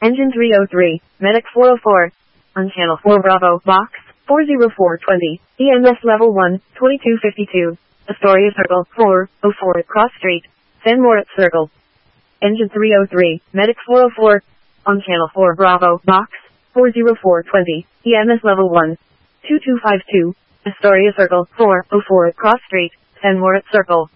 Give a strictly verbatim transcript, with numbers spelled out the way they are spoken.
Engine three oh three, Medic four oh four. On channel four Bravo, box four oh four twenty, E M S level one, twenty-two fifty-two. Astoria Circle, four oh four, Cross Street, San Moritz Circle. Engine three oh three, Medic four oh four. On channel four Bravo, box four oh four twenty, E M S level one, two two five two. Astoria Circle, four oh four, Cross Street, San Moritz Circle.